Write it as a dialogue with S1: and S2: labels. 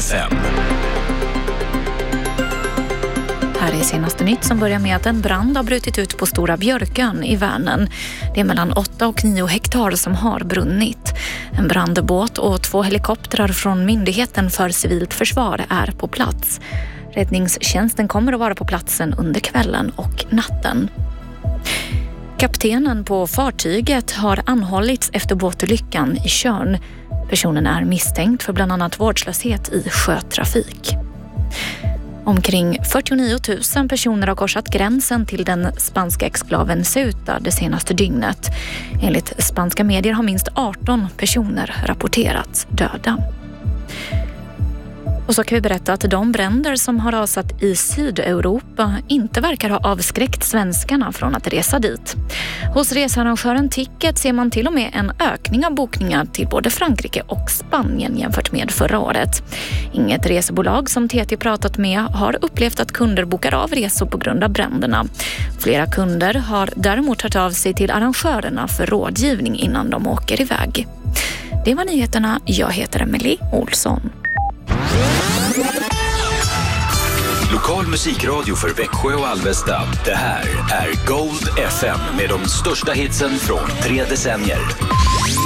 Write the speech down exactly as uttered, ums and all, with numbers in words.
S1: F M.
S2: Här är senaste nytt som börjar med att en brand har brutit ut på Stora Björkön i Vänern. Det är mellan åtta och nio hektar som har brunnit. En brandbåt och två helikoptrar från Myndigheten för civilt försvar är på plats. Räddningstjänsten kommer att vara på platsen under kvällen och natten. Kaptenen på fartyget har anhållits efter båtolyckan i Tjörn. Personen är misstänkt för bland annat vårdslöshet i sjötrafik. Omkring fyrtionio tusen personer har korsat gränsen till den spanska exklaven Ceuta det senaste dygnet. Enligt spanska medier har minst arton personer rapporterats döda. Och så kan vi berätta att de bränder som har rasat i Sydeuropa inte verkar ha avskräckt svenskarna från att resa dit. Hos researrangören Ticket ser man till och med en ökning av bokningar till både Frankrike och Spanien jämfört med förra året. Inget resebolag som T T pratat med har upplevt att kunder bokar av resor på grund av bränderna. Flera kunder har däremot hört av sig till arrangörerna för rådgivning innan de åker iväg. Det var nyheterna. Jag heter Emily Olsson.
S1: Lokal musikradio för Växjö och Alvesta. Det här är Gold F M med de största hitsen från tre decennier.